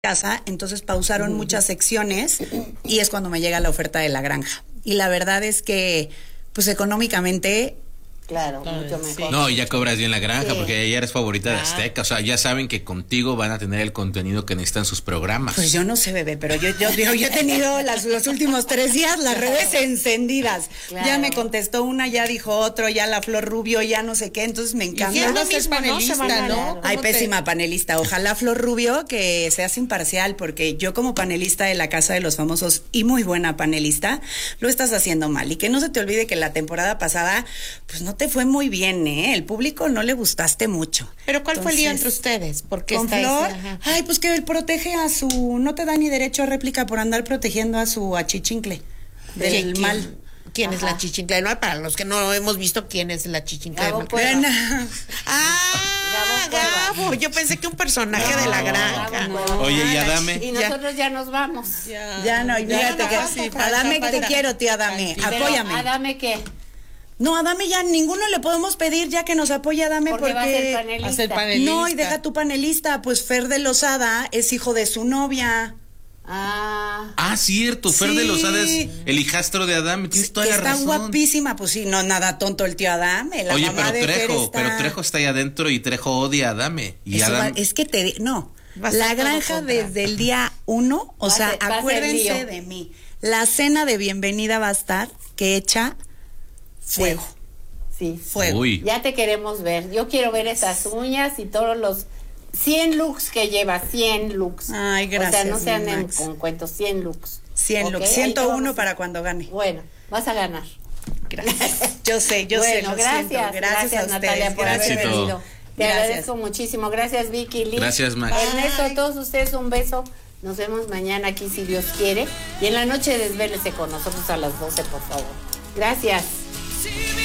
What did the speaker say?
casa, entonces pausaron muchas secciones y es cuando me llega la oferta de la granja. Y la verdad es que, pues económicamente... Claro, mucho mejor. Sí. No, y ya cobras bien la granja, porque ya eres favorita de Azteca. O sea, ya saben que contigo van a tener el contenido que necesitan sus programas. Pues yo no sé, bebé, pero yo he tenido los últimos 3 días las redes encendidas. Claro. Ya me contestó una, ya dijo otro, ya la Flor Rubio, ya no sé qué, entonces me encanta. Y es lo mismo, panelista, ¿no? Ay, pésima panelista. Ojalá Flor Rubio que seas imparcial, porque yo como panelista de la Casa de los Famosos y muy buena panelista, lo estás haciendo mal. Y que no se te olvide que la temporada pasada, pues no te fue muy bien, ¿eh? El público no le gustaste mucho. ¿Pero cuál fue el lío entre ustedes? ¿Por qué con Flor? Ay, pues que él protege a su... No te da ni derecho a réplica por andar protegiendo a su achichincle del mal. ¿Quién es la chichincle? No, para los que no hemos visto quién es la chichincle del mal. Gabo. Yo pensé que un personaje de la granja. Oye, y Adame. Y nosotros ya nos vamos. Ya no, fíjate que Adame, que te quiero, tío Adame. Apóyame. ¿Adame qué? No, Adame ya ninguno le podemos pedir ya que nos apoye Adame porque va a ser panelista. No, y deja tu panelista, pues Fer de Lozada es hijo de su novia. Cierto, Fer de Lozada es el hijastro de Adame, tienes toda la razón. Está guapísima, pues sí, no, nada tonto el tío Adame. Oye, pero Trejo está ahí adentro y Trejo odia a Adame. Y Adame... Es que la granja desde el día 1, o sea, acuérdense de mí. La cena de bienvenida va a estar que echa fuego. Sí. Fuego. Uy. Ya te queremos ver. Yo quiero ver esas uñas y todos los 100 looks que lleva, 100 looks. Ay, gracias. O sea, no se anden con cuentos, 100 looks. 100 looks, 101 para cuando gane. Bueno, vas a ganar. Gracias. Yo sé, bueno, gracias. Gracias, Natalia, por haber venido. Te agradezco muchísimo. Gracias, Vicky, Liz. Gracias, Max. Ernesto, a todos ustedes un beso. Nos vemos mañana aquí, si Dios quiere. Y en la noche desvélese con nosotros a las 12, por favor. Gracias.